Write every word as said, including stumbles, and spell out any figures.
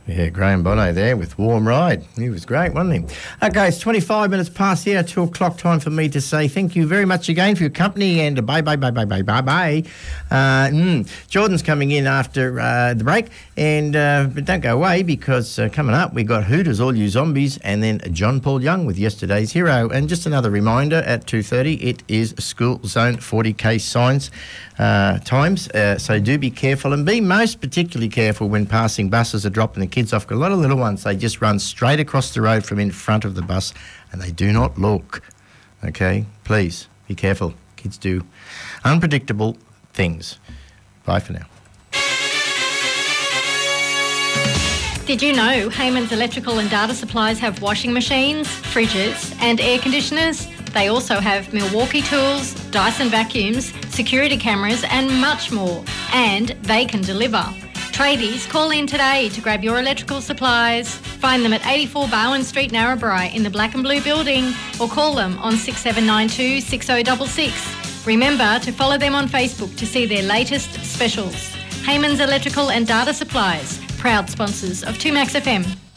Yeah, Graham Bonnet there with Warm Ride. He was great, wasn't he? Okay, it's twenty-five minutes past the hour, two o'clock time for me to say thank you very much again for your company and bye, bye, bye, bye, bye, bye, bye. Uh, mm, Jordan's coming in after uh, the break, and uh, but don't go away because uh, coming up we got Hooters, All You Zombies, and then John Paul Young with Yesterday's Hero. And just another reminder, at two thirty it is School Zone forty K signs uh, times, uh, so do be careful and be most particularly careful when passing buses or dropping the kids off. Got a lot of little ones, they just run straight across the road from in front of the bus and they do not look. Okay, please be careful. Kids do unpredictable things. Bye for now. Did you know Heyman's Electrical and Data Supplies have washing machines, fridges and air conditioners? They also have Milwaukee tools, Dyson vacuums, security cameras and much more. And they can deliver. Tradies, call in today to grab your electrical supplies. Find them at eighty-four Bowen Street, Narrabri in the black and blue building, or call them on six seven nine two, six oh six six. Remember to follow them on Facebook to see their latest specials. Heyman's Electrical and Data Supplies, proud sponsors of two Max F M.